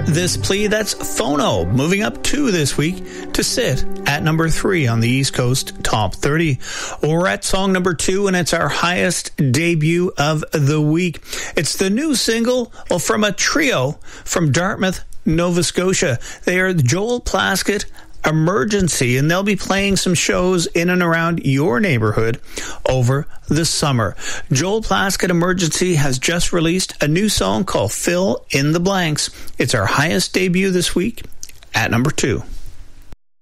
this plea. That's Phono, moving up 2 this week to sit at number 3 on the East Coast Top 30. We're at song number 2, and it's our highest debut of the week. It's the new single from a trio from Dartmouth, Nova Scotia. They are Joel Plaskett Emergency, and they'll be playing some shows in and around your neighborhood over the summer. Joel Plaskett Emergency has just released a new song called Fill in the Blanks. It's our highest debut this week at number 2.